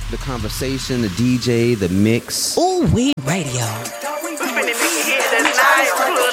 the conversation, the DJ, the mix. Ooh, Weed Radio. We finna make it hit tonight.